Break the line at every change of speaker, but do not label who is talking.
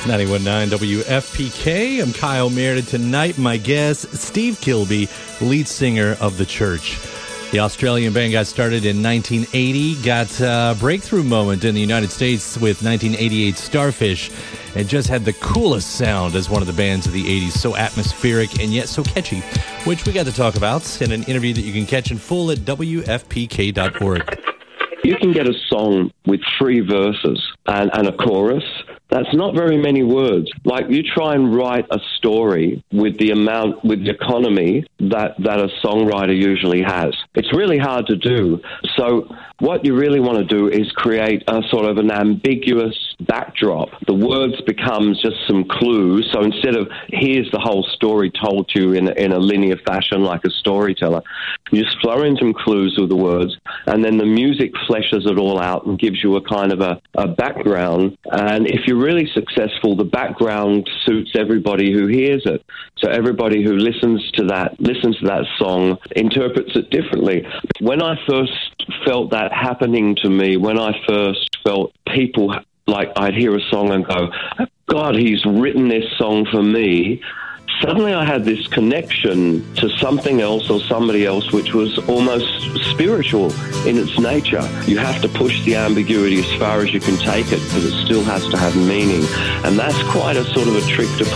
91.9 WFPK. I'm Kyle Meredith. Tonight, my guest, Steve Kilbey, lead singer of The Church. The Australian band got started in 1980, got a breakthrough moment in the United States with 1988 Starfish, and just had the coolest sound as one of the bands of the 80s, so atmospheric and yet so catchy, which we got to talk about in an interview that you can catch in full at WFPK.org.
You can get a song with 3 verses and a chorus. That's not very many words. Like, you try and write a story with the economy that a songwriter usually has. It's really hard to do. So what you really want to do is create a sort of an ambiguous backdrop. The words becomes just some clues. So instead of here's the whole story told to you in a linear fashion like a storyteller, you just throw in some clues with the words, and then the music fleshes it all out and gives you a kind of a background. And if you're really successful, the background suits everybody who hears it. So everybody who listens to that song interprets it differently. When I first felt that happening to me, when I first felt people, like, I'd hear a song and go, God, he's written this song for me. Suddenly I had this connection to something else or somebody else which was almost spiritual in its nature. You have to push the ambiguity as far as you can take it because it still has to have meaning. And that's quite a sort of a trick to